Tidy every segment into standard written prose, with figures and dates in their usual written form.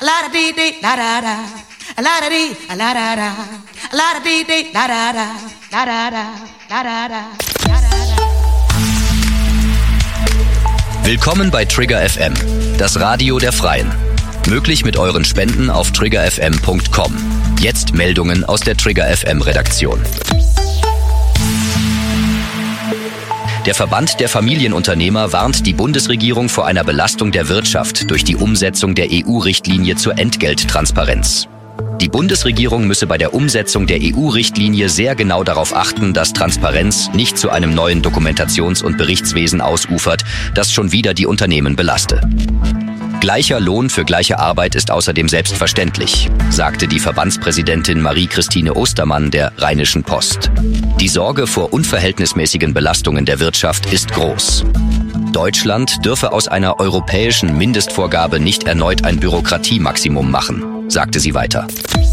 la dee dee la da da, la da dee la da da, la dee dee la da da, la da da, la da da. Willkommen bei Trigger FM, das Radio der Freien. Möglich mit euren Spenden auf triggerfm.com. Jetzt Meldungen aus der Trigger FM Redaktion. Der Verband der Familienunternehmer warnt die Bundesregierung vor einer Belastung der Wirtschaft durch die Umsetzung der EU-Richtlinie zur Entgelttransparenz. Die Bundesregierung müsse bei der Umsetzung der EU-Richtlinie sehr genau darauf achten, dass Transparenz nicht zu einem neuen Dokumentations- und Berichtswesen ausufert, das schon wieder die Unternehmen belaste. Gleicher Lohn für gleiche Arbeit ist außerdem selbstverständlich, sagte die Verbandspräsidentin Marie-Christine Ostermann der Rheinischen Post. Die Sorge vor unverhältnismäßigen Belastungen der Wirtschaft ist groß. Deutschland dürfe aus einer europäischen Mindestvorgabe nicht erneut ein Bürokratiemaximum machen, sagte sie weiter.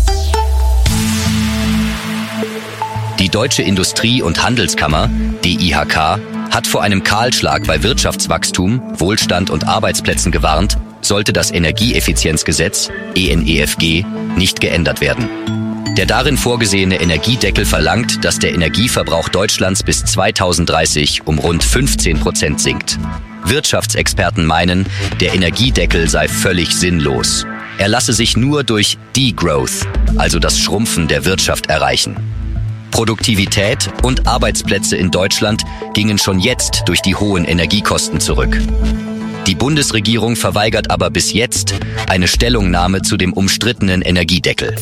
Die Deutsche Industrie- und Handelskammer, DIHK, hat vor einem Kahlschlag bei Wirtschaftswachstum, Wohlstand und Arbeitsplätzen gewarnt, sollte das Energieeffizienzgesetz, EnEFG, nicht geändert werden. Der darin vorgesehene Energiedeckel verlangt, dass der Energieverbrauch Deutschlands bis 2030 um rund 15% sinkt. Wirtschaftsexperten meinen, der Energiedeckel sei völlig sinnlos. Er lasse sich nur durch Degrowth, also das Schrumpfen der Wirtschaft, erreichen. Produktivität und Arbeitsplätze in Deutschland gingen schon jetzt durch die hohen Energiekosten zurück. Die Bundesregierung verweigert aber bis jetzt eine Stellungnahme zu dem umstrittenen Energiedeckel.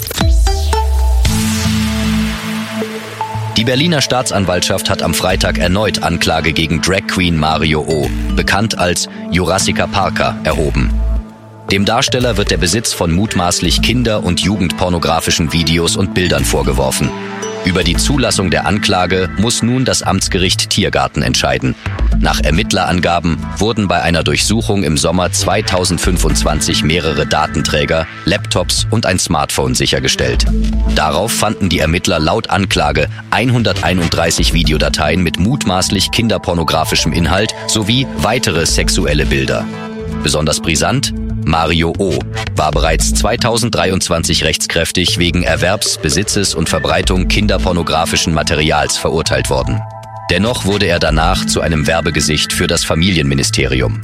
Die Berliner Staatsanwaltschaft hat am Freitag erneut Anklage gegen Drag Queen Mario O., bekannt als Jurassica Parker, erhoben. Dem Darsteller wird der Besitz von mutmaßlich kinder- und jugendpornografischen Videos und Bildern vorgeworfen. Über die Zulassung der Anklage muss nun das Amtsgericht Tiergarten entscheiden. Nach Ermittlerangaben wurden bei einer Durchsuchung im Sommer 2025 mehrere Datenträger, Laptops und ein Smartphone sichergestellt. Darauf fanden die Ermittler laut Anklage 131 Videodateien mit mutmaßlich kinderpornografischem Inhalt sowie weitere sexuelle Bilder. Besonders brisant: Mario O. war bereits 2023 rechtskräftig wegen Erwerbs, Besitzes und Verbreitung kinderpornografischen Materials verurteilt worden. Dennoch wurde er danach zu einem Werbegesicht für das Familienministerium.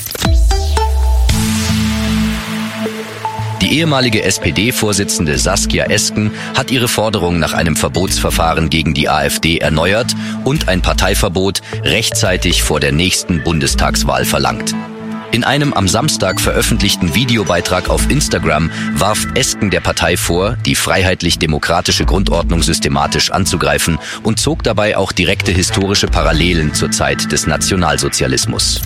Die ehemalige SPD-Vorsitzende Saskia Esken hat ihre Forderung nach einem Verbotsverfahren gegen die AfD erneuert und ein Parteiverbot rechtzeitig vor der nächsten Bundestagswahl verlangt. In einem am Samstag veröffentlichten Videobeitrag auf Instagram warf Esken der Partei vor, die freiheitlich-demokratische Grundordnung systematisch anzugreifen und zog dabei auch direkte historische Parallelen zur Zeit des Nationalsozialismus.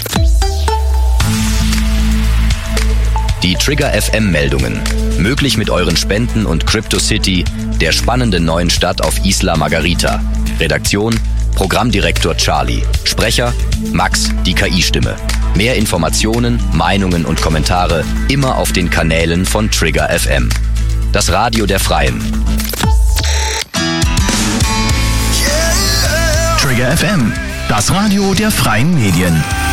Die Trigger FM-Meldungen. Möglich mit euren Spenden und CryptoCity, der spannenden neuen Stadt auf Isla Margarita. Redaktion: Programmdirektor Charlie. Sprecher: Max, die KI-Stimme. Mehr Informationen, Meinungen und Kommentare immer auf den Kanälen von Trigger FM. Das Radio der Freien. Trigger FM, das Radio der freien Medien.